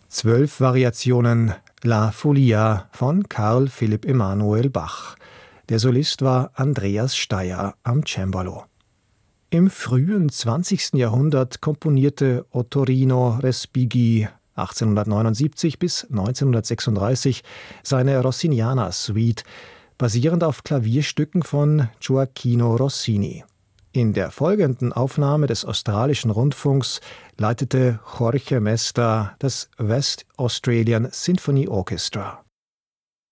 12 Variationen La Folia von Carl Philipp Emanuel Bach. Der Solist war Andreas Steyer am Cembalo. Im frühen 20. Jahrhundert komponierte Ottorino Respighi 1879 bis 1936 seine Rossiniana-Suite, basierend auf Klavierstücken von Gioacchino Rossini. In der folgenden Aufnahme des australischen Rundfunks leitete Jorge Mesta das West Australian Symphony Orchestra.